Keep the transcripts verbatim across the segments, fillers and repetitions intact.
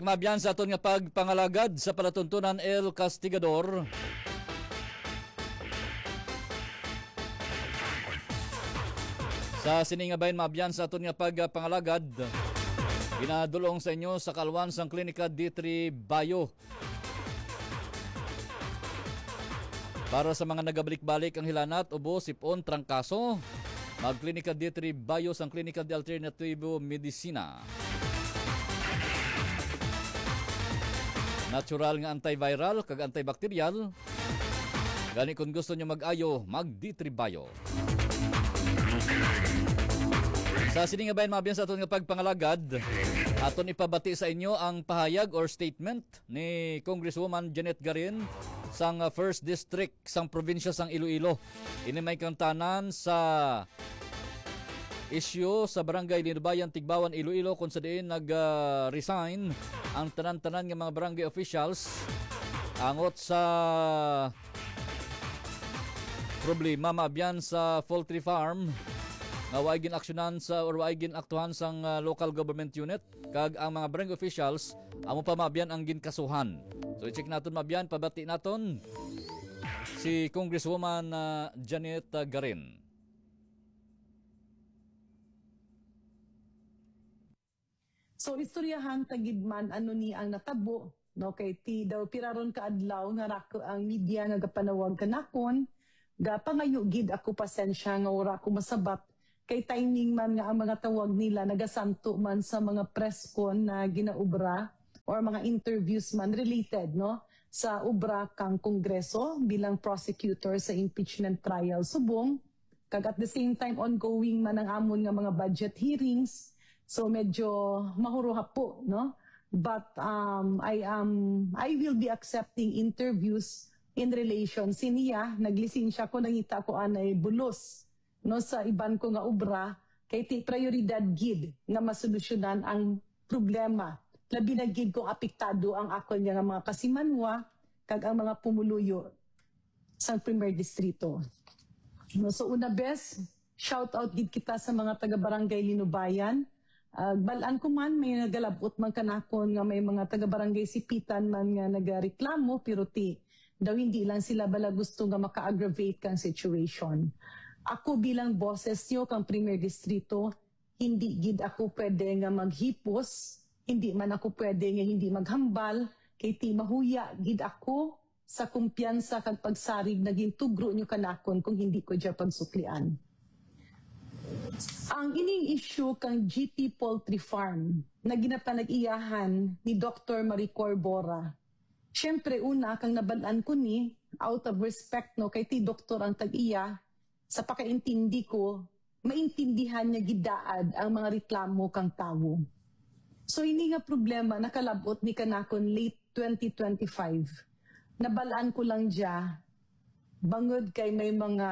Mabiyan sa aton nga pagpangalagad sa palatuntunan El Castigador. Sa siningabayan mabiyan sa aton nga pagpangalagad, ginadulong sa inyo sa kalwan sang Klinika D three Bayo. Para sa mga nagabalik-balik ang hilanat, ubo, sipon, trangkaso, magklinika D three Bayo sang Klinika de Alternativo Medicina. Natural nga antiviral kag antibacterial. Gani kung gusto nyo mag-ayo, mag D three Bayo. Sa siningabayan mabiyan sa aton nga pagpangalagad, aton ipabati sa inyo ang pahayag or statement ni Congresswoman Janet Garin sang first District sang probinsya sang Iloilo. Ini may kantanan sa issue sa Barangay Linubayan, Tigbawan, Iloilo kung sa diin nag-resign uh, ang tanan-tanan ng mga barangay officials angot sa problema mabiyan sa poultry farm nga way ginaksyonan sa or way ginaktuhan sang uh, local government unit kag ang mga barangay officials amo pa mabiyan ang ginkasuhan. So i-check naton mabiyan, pabati naton si Congresswoman uh, Janet uh, Garin. So istoryahan tagidman ano ni ang natabo no kay ti daw piraron ka adlaw nga rako ang media nga gapanawag kanakon gapangayo gid ako pasensya nga ora ko masabat kay timing man nga ang mga tawag nila nagasanto man sa mga press con na ginaubra or mga interviews man related no sa ubra kang kongreso bilang prosecutor sa impeachment trial subong kag at the same time ongoing man ang amon nga mga budget hearings. So medyo mahuruha po, no? But um, I um I will be accepting interviews in relation siniya naglisensya ko nangita ko anay bulos no sa iban ko nga obra kay ti prioridad gid nga masolusyonan ang problema. Labi na gid kung apektado ang akon nga mga kasimanwa kag ang mga pumuluyo sa primer distrito. No, so una best shout out gid kita sa mga taga Barangay Linubayan. Uh, balaan ko man, may nagalabot man kanakon nga may mga taga-barangay sipitan man nga nagareklamo, pero ti, daw hindi lang sila bala gusto nga maka-aggravate kang situation. Ako bilang boses nyo kang Premier Distrito, hindi gid ako pwede nga maghipos, hindi man ako pwede nga hindi maghambal, kay ti mahuya gid ako sa kumpiyansa kag pagsarig naging tugro nyo kanakon kung hindi ko dya pagsuklian. Ang ining issue kang G T Poultry Farm na ginapanag-iyahan ni Doctor Maricor Bora. Siyempre una kang nabalaan ko ni out of respect no kay ti doktor ang tag-iya sa pakaintindi ko maintindihan niya gidaad ang mga reklamo kang tawo. So ini nga problema nakalabot ni kanakon late twenty twenty-five. Nabalaan ko lang diya bangod kay may mga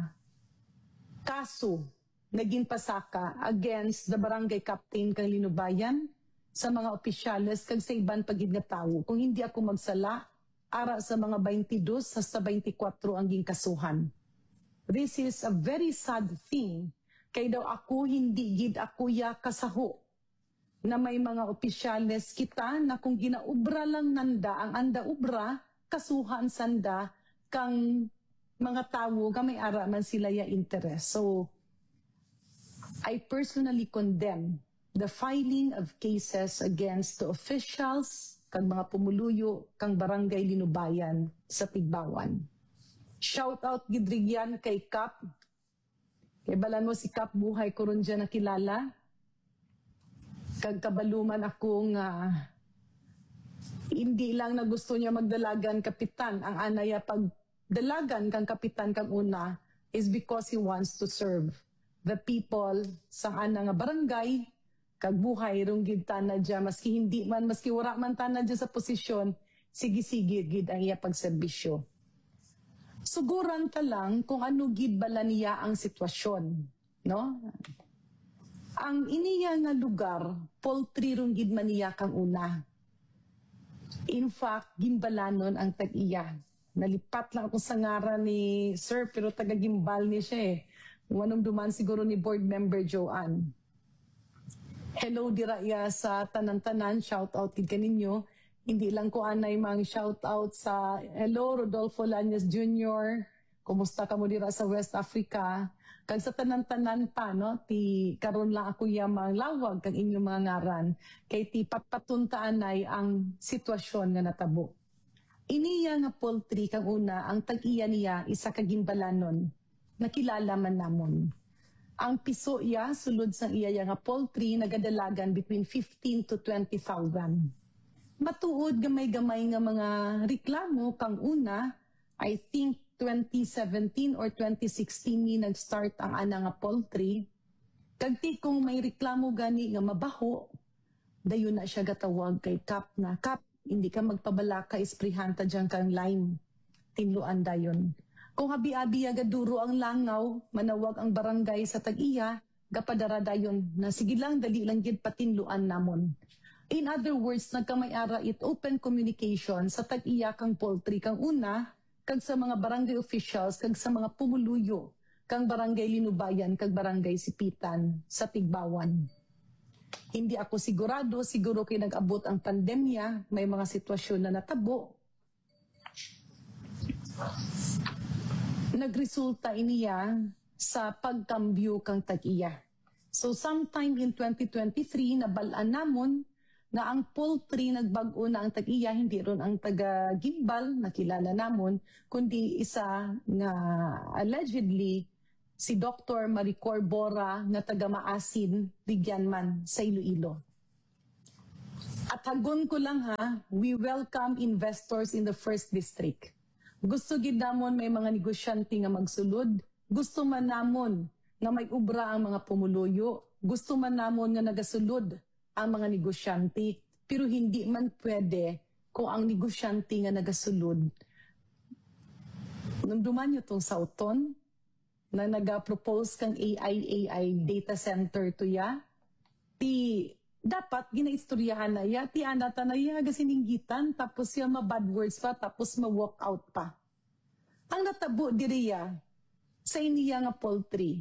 kaso naging pasaka against the barangay captain kang Linubayan sa mga opisyales kag sa iban pagid nga tawo. Kung hindi ako magsala, ara sa mga twenty-two hasta twenty-four ang ginkasuhan. This is a very sad thing. Kay daw ako hindi gid ako ya kasaho na may mga opisyales kita na kung ginaubra lang nanda ang anda ubra, kasuhan sanda kang mga tawo nga may ara man sila ya interest. So I personally condemn the filing of cases against the officials kang mga pumuluyo kang Barangay Linubayan sa Tigbawan. Shout out gidrigyan kay Kap. Kay balan mo si Kap buhay ko ron dyan nakilala. Kag kabaluman akong uh, hindi lang na gusto niya magdalagan kapitan. Ang anaya pagdalagan kang kapitan kang una is because he wants to serve the people sa ana nga barangay kag buhay rong gid tana dya maski hindi man maski wala man tana dya sa posisyon sige-sige gid ang iya pagserbisyo. Suguran ta lang kung ano gid bala niya ang sitwasyon, no? Ang iniya nga lugar poultry rong gid man niya kang una. In fact, gimbalanon ang tag-iya. Nalipat lang ako sa ngaran ni Sir pero taga-gimbal ni siya eh. Wanong duman siguro ni board member Joanne. Hello dira iya sa tanan-tanan, shout out kid kaninyo. Hindi lang ko anay mang shout out sa hello Rodolfo Lañez Junior Kumusta ka mo dira sa West Africa? Kag sa tanan-tanan pa no, ti karon lang ako yamang lawag kag inyong mga ngaran kay ti patpatuntaan ay ang sitwasyon nga natabo. Iniya nga poultry kang una ang tag-iya niya isa ka gimbalanon. Nakilala man namon. Ang piso iya sulod sang iya nga poultry nagadalagan between fifteen to twenty thousand. Matuod gamay-gamay nga mga reklamo kang una, I think twenty seventeen or twenty sixteen ni nag-start ang ana nga poultry. Kagti kung may reklamo gani nga mabaho, dayon na siya gatawag kay Kap na, Kap, hindi ka magpabala ka isprihan ta dyan kang lime. Tinluan dayon. Kung habi-abi agaduro ang langaw, manawag ang barangay sa tag-iya, gapadara dayon na sige lang, dali lang gid patinluan namon. In other words, nagkamay-ara it open communication sa tag-iya kang poultry kang una, kag sa mga barangay officials, kag sa mga pumuluyo, kang barangay Linubayan, kag barangay Sipitan sa Tigbawan. Hindi ako sigurado, siguro kay nag-abot ang pandemya, may mga sitwasyon na natabo. Nagresulta iniya sa pagkambyo kang tag-iya. So sometime in twenty twenty-three, nabalaan namon na ang poultry nagbag-o na ang tag-iya, hindi ron ang taga-gimbal, nakilala namon, kundi isa nga allegedly si Doctor Maricor Bora nga taga-Maasin, Bigyan man sa Iloilo. At hagon ko lang ha, we welcome investors in the first district. Gusto gid namon may mga negosyante nga magsulod, gusto man namon nga may ubra ang mga pumuluyo, gusto man namon nga nagasulod ang mga negosyante, pero hindi man pwede kung ang negosyante nga nagasulod. Namduman nyo itong sauton na nag-propose kang A I A I data center to ya, ti dapat ginaistoryahan na ya, ti anata na ya, gasininggitan, tapos ya ma-bad words pa, tapos ma-walk out pa. Ang natabo diri ya, sa iniya nga poultry,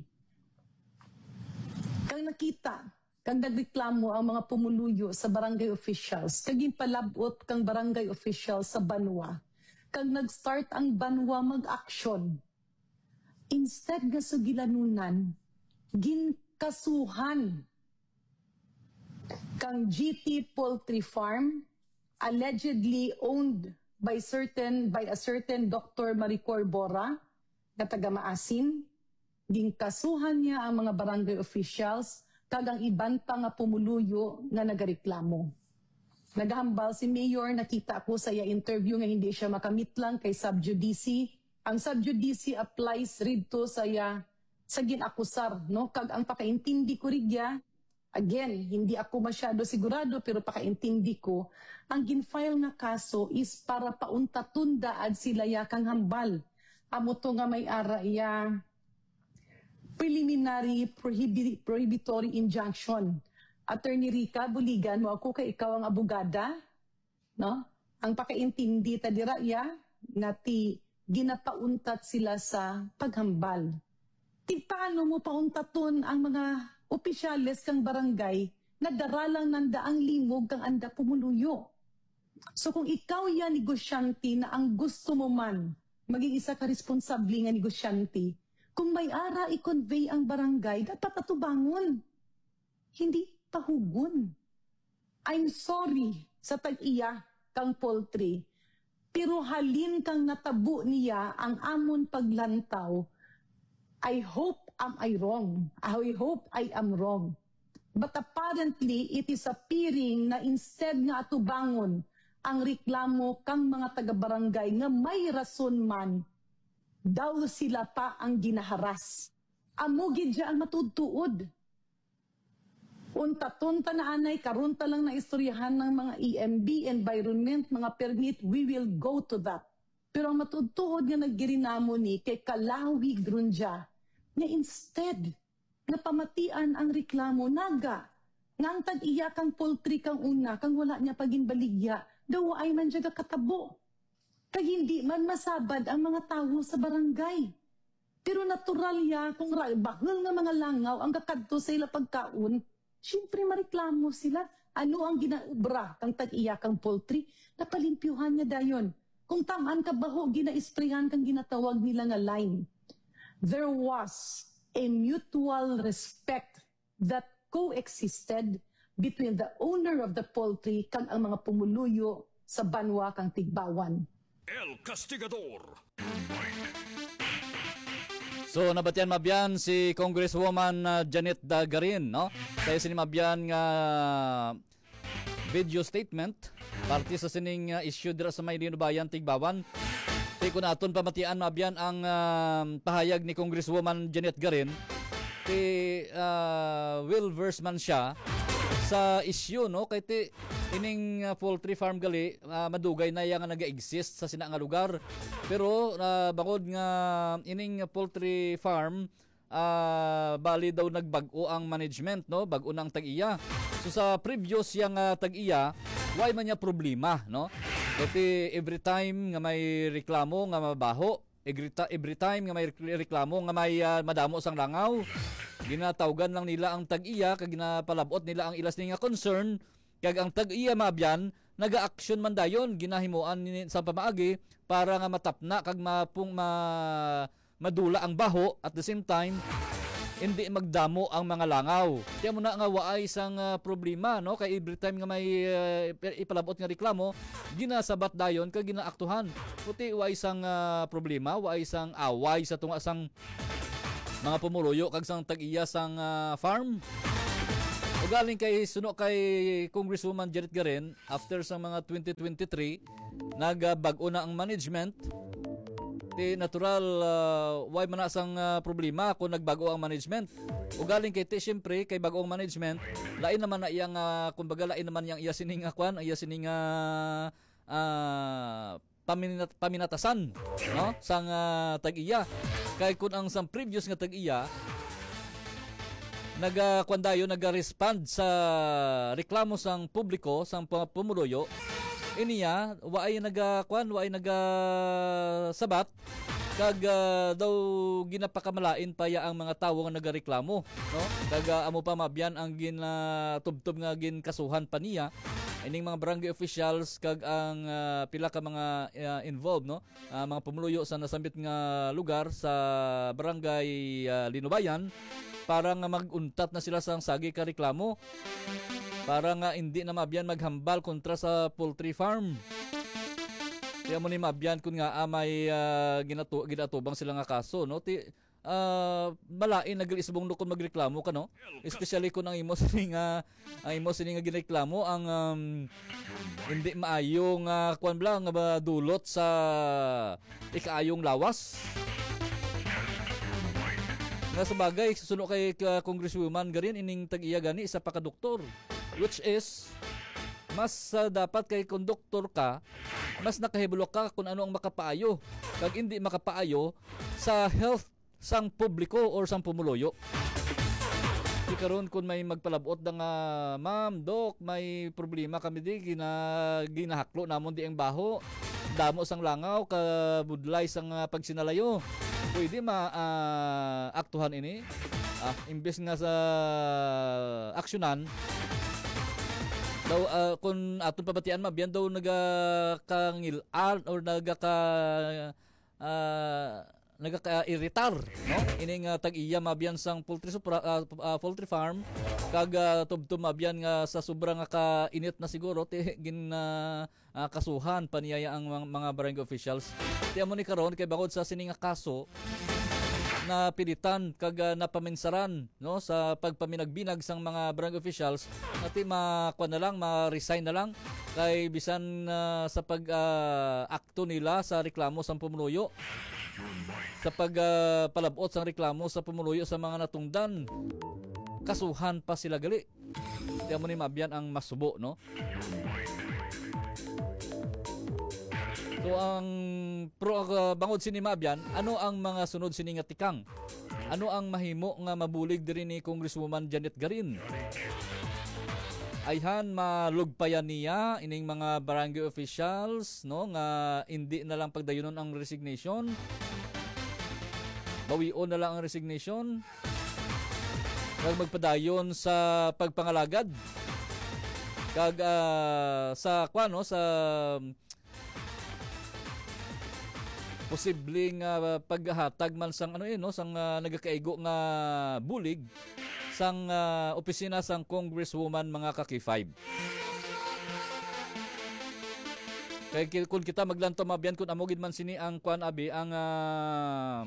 kang nakita, kang nagreklamo ang mga pumuluyo sa barangay officials, kag palabot kang barangay officials sa Banwa, kag nag-start ang Banwa mag-action. Instead nga sa gilanunan, ginkasuhan kang G T Poultry Farm, allegedly owned by certain by a certain Doctor Maricor Bora, na taga-Maasin, ginkasuhan niya ang mga barangay officials, kag ang iban pa nga pumuluyo nga nagareklamo. Nagahambal si Mayor, nakita ako sa iya interview nga hindi siya makamit lang kay subjudice. Ang subjudice applies rito sa iya sa ginakusar, no? Kag ang pakaintindi ko rigya, again, hindi ako masyado sigurado pero pakaintindi ko, ang ginfile nga kaso is para paunta-tundaad sila ya kang hambal. Amo to nga may ara iya preliminary prohibi- prohibitory injunction. Attorney Rica Buligan, mo ako kay ikaw ang abogada, no? Ang pakaintindi ta dira ya nga ti ginapauntat sila sa paghambal. Ti paano mo pauntaton ang mga opisyales kang barangay na daralang nandaang limog kang anda pumuluyo? So kung ikaw yan negosyante na ang gusto mo man maging isa ka responsable nga negosyante, kung may ara i-convey ang barangay, dapat atubangon. Hindi pahugon. I'm sorry sa tag-iya kang poultry, pero halin kang natabo niya ang amon paglantaw. I hope am I wrong. I hope I am wrong. But apparently, it is appearing na instead nga atubangon ang reklamo kang mga taga-barangay nga may rason man, daw sila pa ang ginaharas. Amugid siya ang matudtuod. Unta-tunta na anay, karunta lang na istoryahan ng mga E M B, environment, mga permit, we will go to that. Pero ang matudtuod nga naggirinamo ni kay Kalawi Grunja, nga instead, na pamatian ang reklamo, naga, nga ang tag-iya kang poultry kang una, kang wala niya paginbaligya, daw ay man siya katabo. Kag hindi man masabad ang mga tao sa barangay. Pero natural ya, kung bahal nga mga langaw, ang kakadto sa ila pagkaon, Siyempre mareklamo sila. Ano ang ginaubra kang tag-iya kang poultry? Napalimpyuhan niya dayon. Kung tamaan ka baho, gina-sprayan kang ginatawag nila nga line. There was a mutual respect that coexisted between the owner of the poultry kang ang mga pumuluyo sa banwa kang Tigbawan. El Castigador. So nabatian mabyan si Congresswoman uh, Janet Dagarin, no? Kaya sini mabyan nga video statement parte sa sining uh, issue dira sa may Linubayan Tigbawan. Ti kun aton pamatian mabyan ang uh, pahayag ni Congresswoman Janet Garin. Ti uh, well versed man siya sa issue, no? Kay ti ining uh, poultry farm gali uh, madugay na iya nga naga-exist sa sina nga lugar. Pero uh, bangod nga ining poultry farm uh, bali daw nagbag-o ang management, no? Bag-o nang tag-iya. So sa previous yang uh, tag-iya, why man niya problema, no? Kasi every time nga may reklamo nga mabaho, every, ta- every time nga may reklamo nga may uh, madamo sang langaw, ginatawgan lang nila ang tag-iya kag ginapalabot nila ang ilas ni nga concern. Kag ang tag-iya mabyan, naga-action man dayon, ginahimuan ni sa pamaagi para nga matapna kag mapung ma, madula ang baho at the same time hindi magdamo ang mga langaw. Kaya mo na nga waay sang uh, problema, no? Kay every time nga may uh, ipalabot nga reklamo, ginasabat dayon kag ginaaktuhan. Puti waay sang uh, problema, waay sang away sa tunga sang mga pumuluyo kag sang tag-iya sang uh, farm. O galing kay suno kay Congresswoman Janet Garin, after sa mga twenty twenty-three, nagbag-o na ang management. Ti natural, uh, why man sang uh, problema kung nagbago ang management. O galing kay ti syempre kay bagong management, lain naman na iyang uh, kumbaga lain naman yang iya sining kwan, iya sining uh, uh, paminat, paminatasan, no? Sang uh, tag-iya. Kay kun ang sang previous nga tag-iya nagakwandayo naga-respond sa reklamo sang publiko sang pumuluyo, iniya waay nagakwan waay nagasabat kag uh, daw ginapakamalain pa ya ang mga tawo nga nagareklamo, no? Kag uh, amo pa mabyan ang ginatubtob nga ginkasuhan pa niya ining mga barangay officials kag ang uh, pila ka mga uh, involved, no? Uh, mga pumuluyo sa nasambit nga lugar sa barangay uh, Linubayan para nga maguntat na sila sa sagi ka reklamo para nga hindi na mabyan maghambal kontra sa poultry farm. Kaya mo ni mabyan kun nga ah, may uh, ginatu ginatubang sila nga kaso, no? Ti uh, malain naglisbong no kun magreklamo ka, no? Especially kun ang imo sini nga ang imo sini nga gireklamo ang um, hindi maayo nga kuan bla nga dulot sa ikaayong lawas. Nga sa bagay, susunod kay uh, Congresswoman Garin, ining tag-iya gani, isa pa ka doktor. Which is, mas uh, dapat kay konduktor ka, mas nakahibulok ka kung ano ang makapaayo. Kag hindi makapaayo sa health sang publiko or sang pumuluyo. Di karon kung may magpalabot na nga, ma'am, dok, may problema kami di, gina, ginahaklo namon di ang baho, damo sang langaw, kabudlay sang uh, pagsinalayo. Pwede ma-aktuhan uh, ini. Uh, imbes nga sa aksyonan, daw uh, kung aton pabatian mabyan daw nagaka-ngilan or nagaka uh, nagaka-irritar, no? Ining uh, tag-iya mabyan sang poultry supra, uh, uh, poultry farm kag uh, tubtum mabyan nga sa sobrang nga ka-init na siguro ti gin uh, uh, kasuhan paniyaya ang mga, mga barangay officials. Ti amo ni karon kay bakod sa sining nga kaso na pilitan kag uh, napaminsaran, no, sa pagpaminagbinag sang mga barangay officials nati makuha na lang ma-resign na lang kay bisan uh, sa pag uh, akto nila sa reklamo sang pumuluyo, sa pag uh, palabot sang reklamo sa pumuluyo sa mga natungdan, kasuhan pa sila gali. Di mo ni mabyan ang masubo, no? So ang pro uh, bangod sini mabyan, ano ang mga sunod sini nga tikang? Ano ang mahimo nga mabulig diri ni Congresswoman Janet Garin? Ayhan malugpayan niya ining mga barangay officials, no, nga hindi na lang pagdayunon ang resignation. Bawion na lang ang resignation. kag magpadayon sa pagpangalagad kag ah, sa kwano sa posibleng uh, paghatag man sang ano eh, no, sang uh, nagakaigo nga bulig sang uh, opisina sang Congresswoman mga kaki five. Kaya ki- kung kita maglanto mabyan kung amogid man sini ang kwan abi ang uh,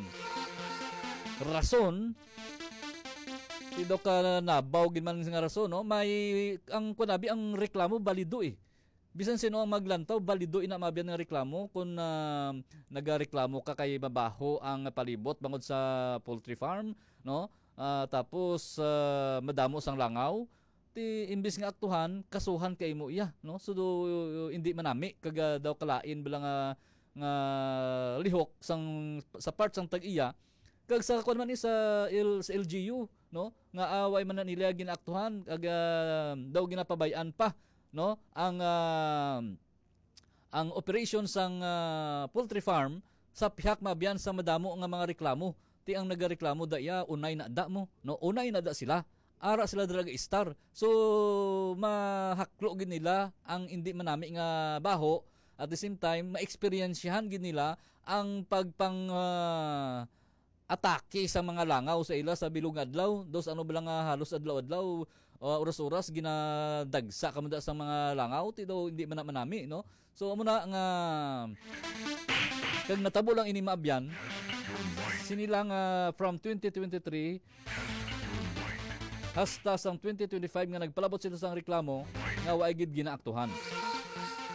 rason tido ka nabaw gid man nga rason, no, may ang kwan abi ang reklamo balido eh. Bisan sino ang maglantaw, balido ina mabyan nga reklamo kung uh, nagareklamo ka kay mabaho ang palibot bangod sa poultry farm, no? Uh, tapos uh, madamo sang langaw, ti imbis nga aktuhan, kasuhan kay mo iya, no? So do, hindi manami kaga daw kalain bilang nga, nga lihok sang sa part sang tag-iya. Kag sa kuan man sa, L, sa L G U, no? Nga away man na nila ginaaktuhan kag uh, daw ginapabayan pa, no, ang uh, ang operation sang uh, poultry farm sa pihak mabyan sa madamo nga mga reklamo. Ti ang nagareklamo da iya unay na da mo, no, unay na da sila ara sila dalaga star, so mahaklo gid nila ang hindi manami nga baho, at the same time ma-experiensyahan gid nila ang pagpang uh, atake sa mga langaw sa ila sa bilog adlaw dos ano bilang nga halos adlaw-adlaw, uh, oras-oras ginadagsa kamo da sa mga langaw ti daw hindi man manami, no. So amo na nga kag natabo lang ini maabyan sinilang uh, from twenty twenty-three hasta sang twenty twenty-five nga nagpalabot sila sang reklamo nga waay gid ginaaktuhan.